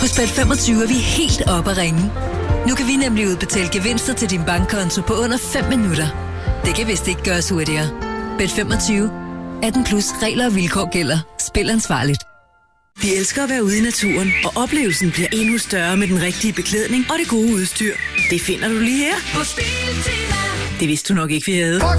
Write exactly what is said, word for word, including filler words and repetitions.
Hos Bet femogtyve er vi helt oppe at ringe. Nu kan vi nemlig udbetale gevinster til din bankkonto på under fem minutter. Det kan vist ikke gøres hurtigere. Bet femogtyve. atten plus regler og vilkår gælder. Spil ansvarligt. Vi elsker at være ude i naturen, og oplevelsen bliver endnu større med den rigtige beklædning og det gode udstyr. Det finder du lige her. Det vidste du nok ikke, vi havde.